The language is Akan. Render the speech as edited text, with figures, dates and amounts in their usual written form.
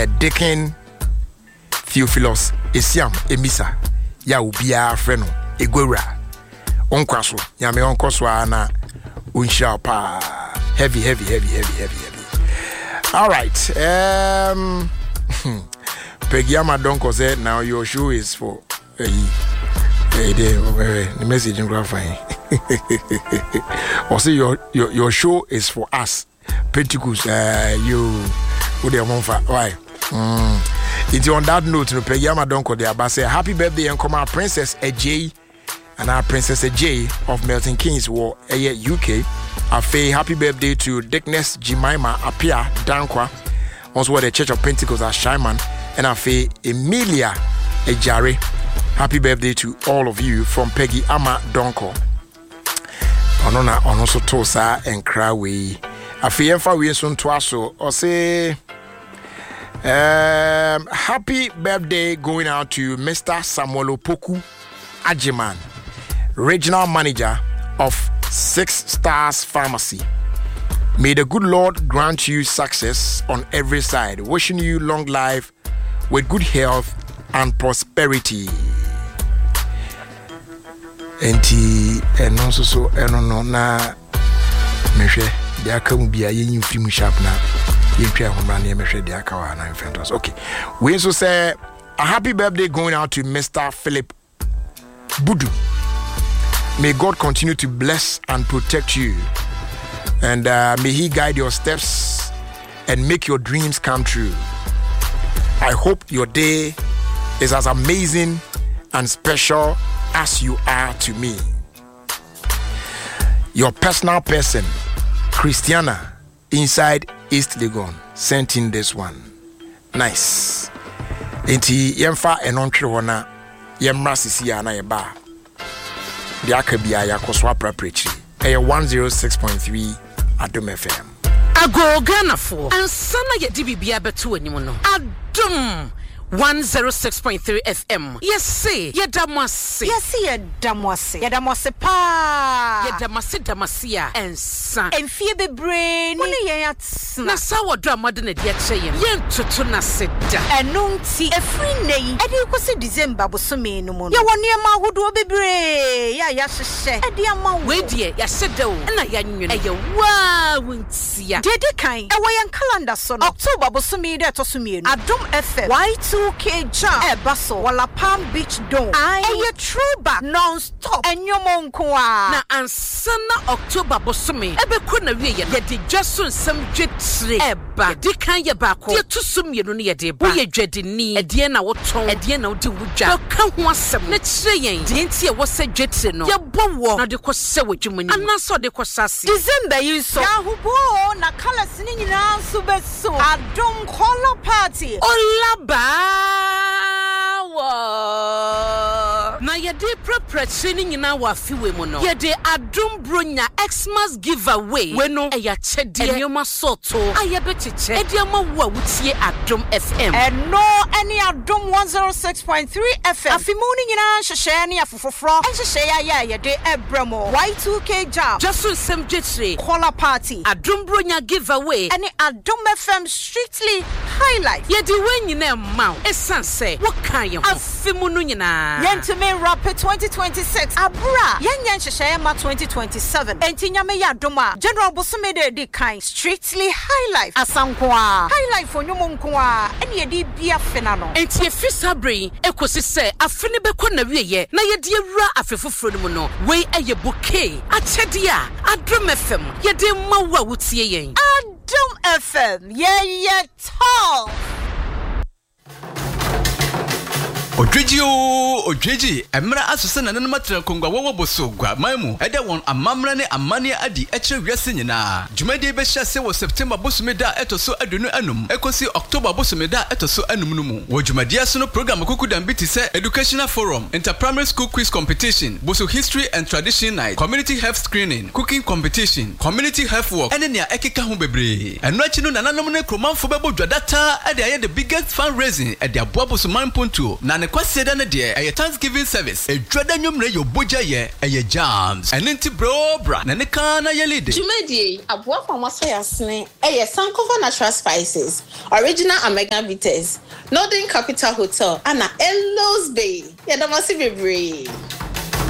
Deacon Theophilus Esiam Emisa ya ubia freno Egwera onkwaso ya me onkoso ana unshia pa heavy. All right. Peggy Amadonko said now your show is for the message in graphine. Or say your show is for us. Pentecost you would why? It's on that note, Peggy Amadonko there say happy birthday and come our Princess AJ and our Princess AJ of Milton Keynes war UK. Happy birthday to Dickness Jemima Apia Dankwa, also at the Church of Pentecost at Shyman, and Emilia Ejare. Happy birthday to all of you from Peggy Amadonko. Onona onoso tosa and Krawi. Emfa we soon twaso or say happy birthday going out to Mr. Samuel Opoku Ajiman, regional manager of 6 Stars Pharmacy. May the good Lord grant you success on every side. Wishing you long life with good health and prosperity. And also so no na meshe dia kam bia yin film sharp na yetwa homra na meshe dia ka wa na infentos. Okay. We also say a happy birthday going out to Mr. Philip Budu. May God continue to bless and protect you. And may He guide your steps and make your dreams come true. I hope your day is as amazing and special as you are to me. Your personal person, Christiana, inside East Legon, sent in this one. Nice. Enti yemfa enontwe wona yemra sisia na yeba. The Akabia Yakoswa Preprechi, a 106.3 Adum FM. Ago Ghana for and Sana yet DBB Abetu anyone. Adum 106.3 FM. Yes, say, Yedamasi. Yes, Yedamasi. Yedamasi pa. Yedamasi Damasia and son. And Phoebe brain. Nasawa drama than a dear chain. Yen Tutuna said. And Nunti a free name. And you could see December was so mean no more. You want near my wood will be brave. Yes, a dear man. Wait, dear, yes, said though. And I yan you. Wow, won't see ya. Did it kind away and calendar son. October was so me that was me. Adum FM. Why 2K jam Basso Walla Palm Beach Dome. I a throwback non-stop and your monkoa. Na ansana October bosumi. Ebe kuna we ye de jasun some jetri eba. Di kan ye bako. Di tusum ye no ye de bo ye dwede ni. Ede na woton. Ede na wodi wudwa. Ka ho asem. Na kire yen. Di nti ye wo se jetri no. Ye bowo na de ko se wodwumani. Anaso de ko sase. December you so. Ya hubo na colors ni nyina so beso. Adom color party. Olaba na yede preparation nyina wa fiwe mu no yede Adum Bronya Xmas giveaway we no eya chede enyoma soto ayebetiche ediama wo wutie Adum FM and no any Adum 106.3 FM afimuni nyina hwehwe ne afofofro enhwehwe ya yede ebramo Y2K jam just sem jetre color party Adum Bronya giveaway any Adum FM strictly highlight yede we nyina ma esanse wo kan ye ho afimunu nyina yentime rap 2026 abra yenyen hwehwe ma 2027 entinyame ya doma general bosome de kind strictly high life asankoa high life onyumo nkoa ene yedi bia fena no enti efisabre ekosi se afene beko na wieye na yedi ewura afefoforo mu no we eye bouquet achede a Adum FM yedi mawa wutie yen Adum FM yeah tall Odweji emra asose na nanama tra kongwa wowo bosogwa mamu ede won amamra ne amane adi eche wiase nyina jumade be hyase wo September bosumeda etoso adunu anum ekosi October bosumeda etoso anum no mu wo jumade so no program kokudam biti se educational forum interprimary school quiz competition boso history and tradition night community health screening cooking competition community health work ene ne ekeka ho bebre eno achi no nananom ne kromanfo bebo dwadata ede aye the biggest fundraising ede aboa boso man ponto na kwase da ne de eye Thanksgiving service edwada nwumre yo boja ye eye jams enenti bro bra na ne kan na ye lead Jumedie aboa famasa yasne eye Sankofa Natural Spices Original Omega Bitters Northern Capital Hotel ana Elos Bay. Yadamasi bebre.